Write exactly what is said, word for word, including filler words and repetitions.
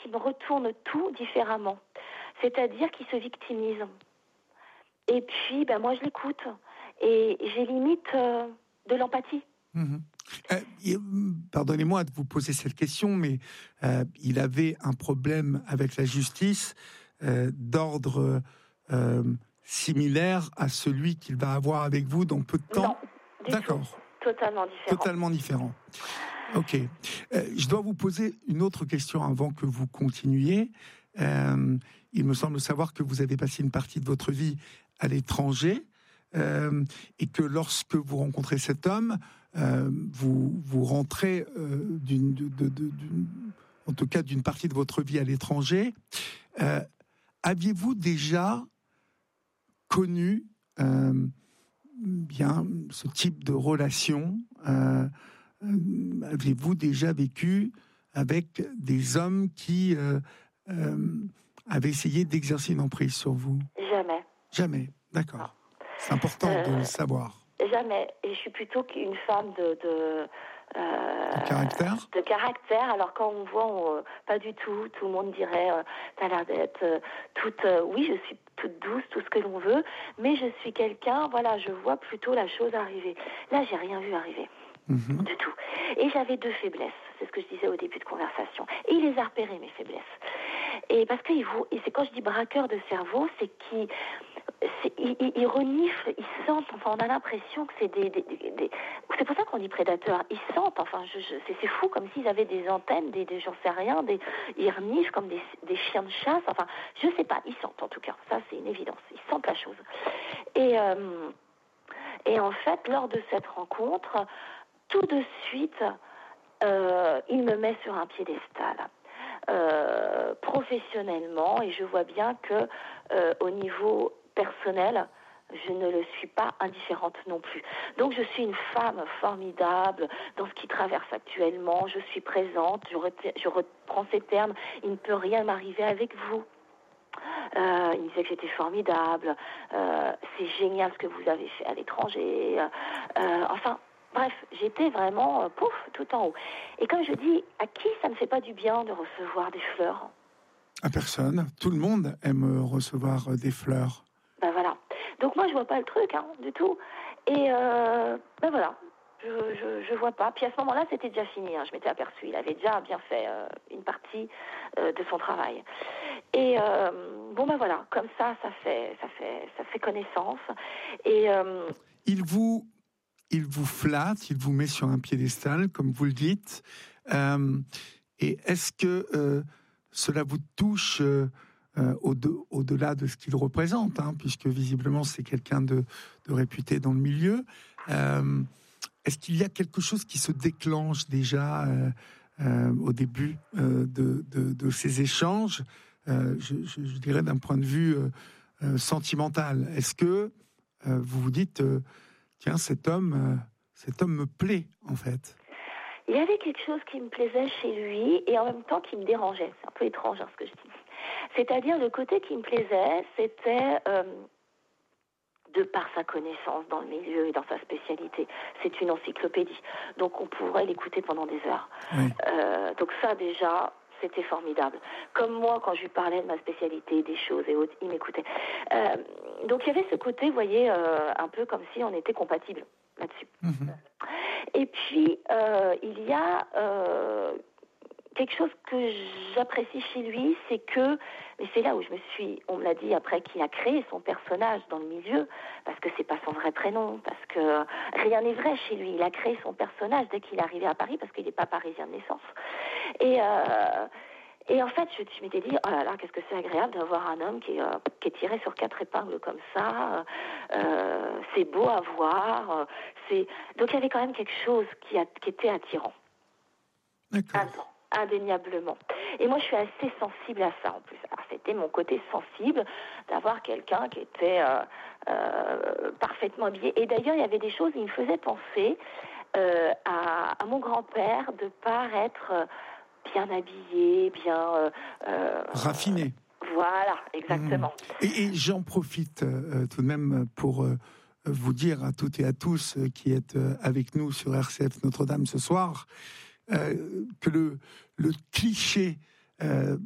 qu'il me retourne tout différemment. C'est-à-dire qu'il se victimise. Et puis, ben, moi, je l'écoute. Et j'ai limite euh, de l'empathie. Mmh. Euh, et, pardonnez-moi de vous poser cette question, mais euh, il avait un problème avec la justice euh, d'ordre euh, similaire à celui qu'il va avoir avec vous dans peu de temps. Non, du D'accord. tout. Totalement différent. Totalement différent. Ok. Euh, je dois vous poser une autre question avant que vous continuiez. Euh, il me semble savoir que vous avez passé une partie de votre vie à l'étranger. Euh, et que lorsque vous rencontrez cet homme, euh, vous, vous rentrez euh, d'une, de, de, de, d'une, en tout cas d'une partie de votre vie à l'étranger. Euh, aviez-vous déjà connu euh, bien ce type de relation euh, euh, Aviez-vous déjà vécu avec des hommes qui euh, euh, avaient essayé d'exercer une emprise sur vous? Jamais. Jamais, d'accord. Non. C'est important euh, de le savoir. Jamais. Et je suis plutôt qu'une femme de... de Euh, de caractère De caractère. Alors quand on me voit, on, euh, pas du tout. Tout le monde dirait, euh, t'as l'air d'être euh, toute... Euh, oui, je suis toute douce, tout ce que l'on veut, mais je suis quelqu'un, voilà, je vois plutôt la chose arriver. Là, j'ai rien vu arriver. Mmh. Du tout. Et j'avais deux faiblesses, c'est ce que je disais au début de conversation. Et il les a repérées, mes faiblesses. Et parce que il vous, et c'est quand je dis braqueur de cerveau, c'est qu'ils il, il, il renifle, ils sentent, enfin on a l'impression que c'est des, des, des, des... C'est pour ça qu'on dit prédateurs, ils sentent, enfin je, je, c'est, c'est fou, comme s'ils avaient des antennes, des, des j'en sais rien, des, ils reniflent comme des, des chiens de chasse, enfin je sais pas, ils sentent en tout cas, ça c'est une évidence, ils sentent la chose. Et, euh, et en fait, lors de cette rencontre, tout de suite, euh, il me met sur un piédestal. Euh, professionnellement, et je vois bien que euh, au niveau personnel, je ne le suis pas indifférente non plus. Donc je suis une femme formidable dans ce qui traverse actuellement, je suis présente, je, retiens, je reprends ces termes, il ne peut rien m'arriver avec vous. Euh, il me disait que j'étais formidable, euh, c'est génial ce que vous avez fait à l'étranger, euh, enfin... Bref, j'étais vraiment, euh, pouf, tout en haut. Et comme je dis, à qui ça ne fait pas du bien de recevoir des fleurs? À personne. Tout le monde aime recevoir des fleurs. Ben voilà. Donc moi, je vois pas le truc, hein, du tout. Et euh, ben voilà, je, je, je vois pas. Puis à ce moment-là, c'était déjà fini. Hein. Je m'étais aperçue. Il avait déjà bien fait euh, une partie euh, de son travail. Et euh, bon ben voilà, comme ça, ça fait, ça fait, ça fait connaissance. Et euh, il vous Il vous flatte, il vous met sur un piédestal, comme vous le dites. Euh, et est-ce que euh, cela vous touche euh, au-de, au-delà de ce qu'il représente, hein, puisque visiblement c'est quelqu'un de, de réputé dans le milieu. Euh, est-ce qu'il y a quelque chose qui se déclenche déjà euh, euh, au début euh, de, de, de ces échanges, euh, je, je, je dirais d'un point de vue euh, euh, sentimental? Est-ce que euh, vous vous dites... Euh, Tiens, cet homme, euh, cet homme me plaît, en fait. Il y avait quelque chose qui me plaisait chez lui et en même temps qui me dérangeait. C'est un peu étrange hein, ce que je dis. C'est-à-dire, le côté qui me plaisait, c'était, euh, de par sa connaissance dans le milieu et dans sa spécialité, c'est une encyclopédie. Donc, on pourrait l'écouter pendant des heures. Oui. Euh, donc ça, déjà... C'était formidable. Comme moi, quand je lui parlais de ma spécialité, des choses et autres, il m'écoutait. Euh, donc il y avait ce côté, vous voyez, euh, un peu comme si on était compatibles là-dessus. Mmh. Et puis, euh, il y a euh, quelque chose que j'apprécie chez lui, c'est que, mais c'est là où je me suis, on me l'a dit après, qu'il a créé son personnage dans le milieu, parce que c'est pas son vrai prénom, parce que rien n'est vrai chez lui. Il a créé son personnage dès qu'il est arrivé à Paris, parce qu'il n'est pas parisien de naissance. Et, euh, et en fait, je, je m'étais dit, oh là là, qu'est-ce que c'est agréable d'avoir un homme qui est, euh, qui est tiré sur quatre épingles comme ça. Euh, c'est beau à voir. C'est... Donc il y avait quand même quelque chose qui, a, qui était attirant. D'accord. Indéniablement. Et moi, je suis assez sensible à ça, en plus. Alors, c'était mon côté sensible d'avoir quelqu'un qui était euh, euh, parfaitement habillé. Et d'ailleurs, il y avait des choses qui me faisaient penser euh, à, à mon grand-père de paraître bien habillé, bien... Euh, euh, raffiné. Voilà, exactement. Mmh. Et, et j'en profite euh, tout de même pour... Euh, vous dire à toutes et à tous euh, qui êtes euh, avec nous sur R C F Notre-Dame ce soir, Euh, que le, le cliché euh,